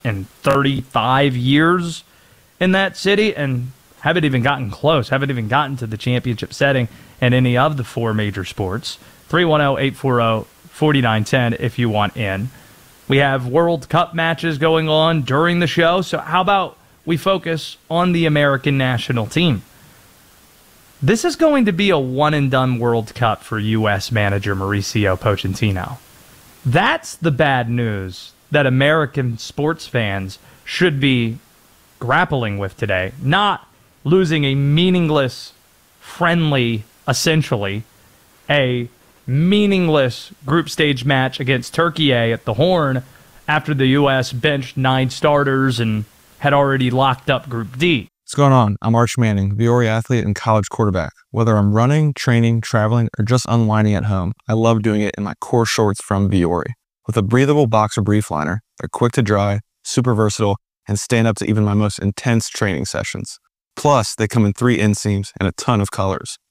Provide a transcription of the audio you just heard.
in 35 years in that city and haven't even gotten close, haven't even gotten to the championship setting in any of the four major sports. 310-840-4910 if you want in. We have World Cup matches going on during the show, so how about we focus on the American national team? This is going to be a one-and-done World Cup for U.S. manager Mauricio Pochettino. That's the bad news that American sports fans should be grappling with today. Not losing a meaningless, friendly, essentially, a meaningless group stage match against Turkey at the Horn after the U.S. benched 9 starters and had already locked up Group D. What's going on? I'm Arch Manning, Viore athlete and college quarterback. Whether I'm running, training, traveling, or just unwinding at home, I love doing it in my core shorts from Viore. With a breathable boxer brief liner, they're quick to dry, super versatile, and stand up to even my most intense training sessions. Plus, they come in 3 inseams and a ton of colors.